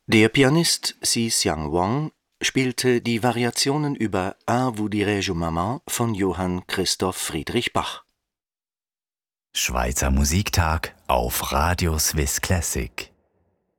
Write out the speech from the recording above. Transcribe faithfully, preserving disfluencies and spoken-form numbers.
Der Pianist Si-Xiang Wang spielte die Variationen über Un vous dirai-je maman von Johann Christoph Friedrich Bach. Schweizer Musiktag auf Radio Swiss Classic.